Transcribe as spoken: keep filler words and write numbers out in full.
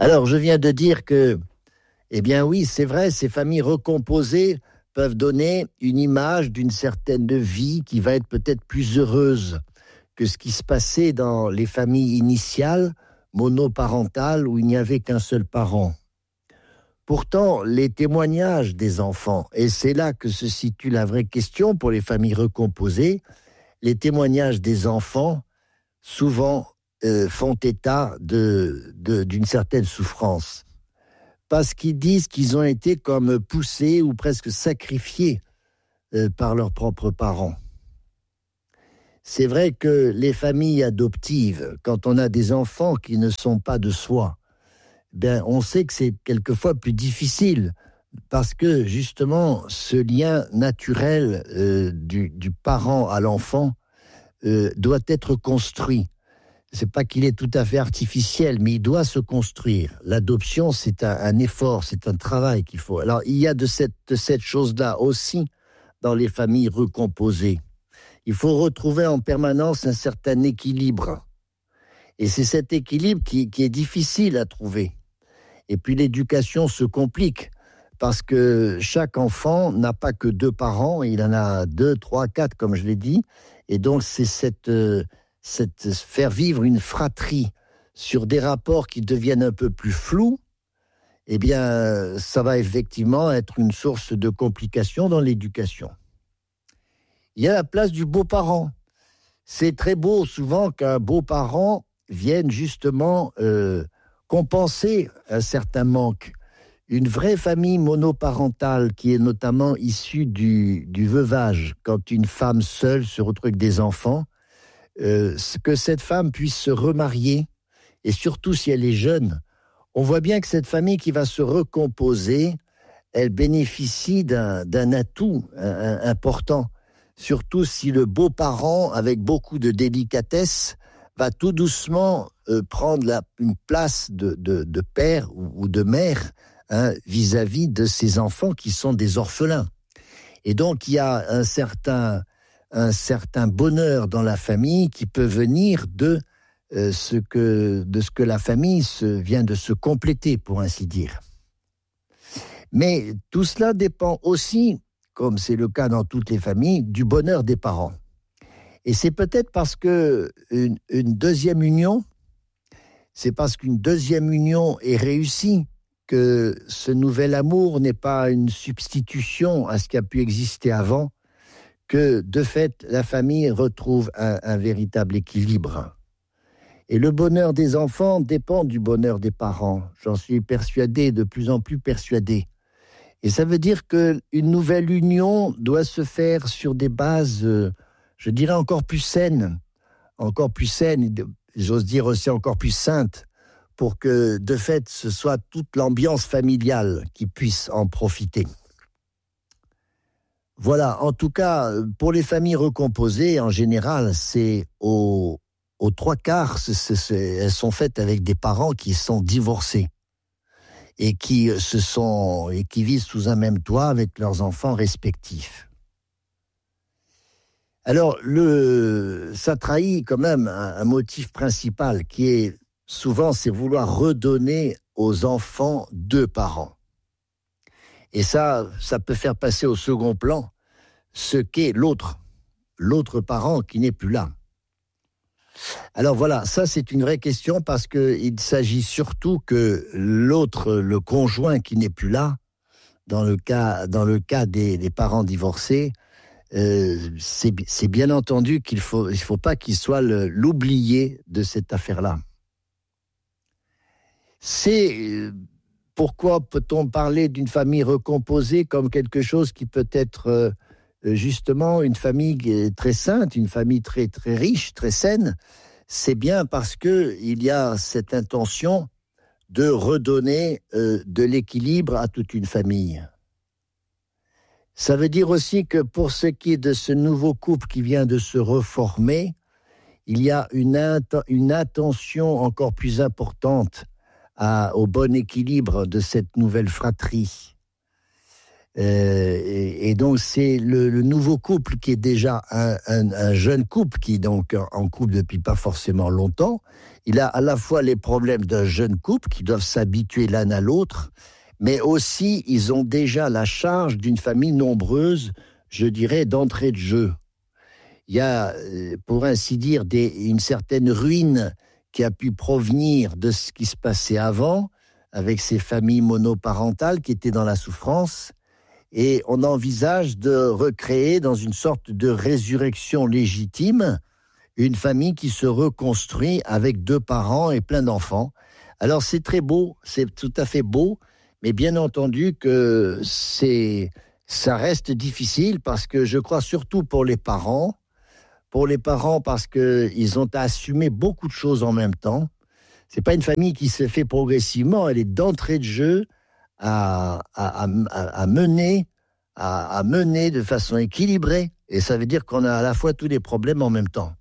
Alors, je viens de dire que, eh bien oui, c'est vrai, ces familles recomposées peuvent donner une image d'une certaine vie qui va être peut-être plus heureuse que ce qui se passait dans les familles initiales, monoparentales, où il n'y avait qu'un seul parent. Pourtant, les témoignages des enfants, et c'est là que se situe la vraie question pour les familles recomposées, les témoignages des enfants, souvent, euh, font état de, de, d'une certaine souffrance. Parce qu'ils disent qu'ils ont été comme poussés ou presque sacrifiés euh, par leurs propres parents. C'est vrai que les familles adoptives, quand on a des enfants qui ne sont pas de soi, ben on sait que c'est quelquefois plus difficile parce que justement ce lien naturel euh, du, du parent à l'enfant euh, doit être construit. C'est pas qu'il est tout à fait artificiel, mais il doit se construire. L'adoption, c'est un, un effort, c'est un travail qu'il faut. Alors, il y a de cette, de cette chose-là aussi dans les familles recomposées. Il faut retrouver en permanence un certain équilibre. Et c'est cet équilibre qui, qui est difficile à trouver. Et puis, l'éducation se complique parce que chaque enfant n'a pas que deux parents, il en a deux, trois, quatre, comme je l'ai dit. Et donc, c'est cette... Euh, Cette, faire vivre une fratrie sur des rapports qui deviennent un peu plus flous, eh bien, ça va effectivement être une source de complications dans l'éducation. Il y a la place du beau-parent. C'est très beau souvent qu'un beau-parent vienne justement euh, compenser un certain manque. Une vraie famille monoparentale qui est notamment issue du, du veuvage, quand une femme seule se retrouve avec des enfants, Euh, que cette femme puisse se remarier, et surtout si elle est jeune, on voit bien que cette famille qui va se recomposer, elle bénéficie d'un, d'un atout un, un, important, surtout si le beau-parent, avec beaucoup de délicatesse, va tout doucement euh, prendre la, une place de, de, de père ou, ou de mère hein, vis-à-vis de ses enfants qui sont des orphelins. Et donc il y a un certain... un certain bonheur dans la famille qui peut venir de, euh, ce, que, de ce que la famille se, vient de se compléter, pour ainsi dire. Mais tout cela dépend aussi, comme c'est le cas dans toutes les familles, du bonheur des parents. Et c'est peut-être parce qu'une une deuxième union, c'est parce qu'une deuxième union est réussie que ce nouvel amour n'est pas une substitution à ce qui a pu exister avant, que, de fait, la famille retrouve un, un véritable équilibre. Et le bonheur des enfants dépend du bonheur des parents. J'en suis persuadé, de plus en plus persuadé. Et ça veut dire qu'une nouvelle union doit se faire sur des bases, euh, je dirais, encore plus saines, encore plus saines, j'ose dire aussi encore plus saintes, pour que, de fait, ce soit toute l'ambiance familiale qui puisse en profiter. Voilà, en tout cas, pour les familles recomposées, en général, c'est aux, aux trois quarts, c'est, c'est, elles sont faites avec des parents qui sont divorcés et qui, se sont, et qui vivent sous un même toit avec leurs enfants respectifs. Alors, le, ça trahit quand même un, un motif principal qui est souvent, c'est vouloir redonner aux enfants deux parents. Et ça, ça peut faire passer au second plan ce qu'est l'autre, l'autre parent qui n'est plus là. Alors voilà, ça c'est une vraie question parce qu'il s'agit surtout que l'autre, le conjoint qui n'est plus là, dans le cas, dans le cas des, des parents divorcés, euh, c'est, c'est bien entendu qu'il faut, il faut pas qu'il soit le, l'oublié de cette affaire-là. C'est... Pourquoi peut-on parler d'une famille recomposée comme quelque chose qui peut être euh, justement une famille très sainte, une famille très, très riche, très saine? C'est bien parce qu'il y a cette intention de redonner euh, de l'équilibre à toute une famille. Ça veut dire aussi que pour ce qui est de ce nouveau couple qui vient de se reformer, il y a une, int- une attention encore plus importante À, au bon équilibre de cette nouvelle fratrie. Euh, et, et donc c'est le, le nouveau couple qui est déjà un, un, un jeune couple qui est donc en couple depuis pas forcément longtemps. Il a à la fois les problèmes d'un jeune couple qui doivent s'habituer l'un à l'autre, mais aussi ils ont déjà la charge d'une famille nombreuse, je dirais, d'entrée de jeu. Il y a, pour ainsi dire, des, une certaine ruine qui a pu provenir de ce qui se passait avant, avec ces familles monoparentales qui étaient dans la souffrance. Et on envisage de recréer dans une sorte de résurrection légitime une famille qui se reconstruit avec deux parents et plein d'enfants. Alors c'est très beau, c'est tout à fait beau, mais bien entendu que c'est, ça reste difficile parce que je crois surtout pour les parents, pour les parents parce qu'ils ont à assumer beaucoup de choses en même temps. C'est pas une famille qui se fait progressivement, elle est d'entrée de jeu à, à, à, à mener, à, à mener de façon équilibrée. Et ça veut dire qu'on a à la fois tous les problèmes en même temps.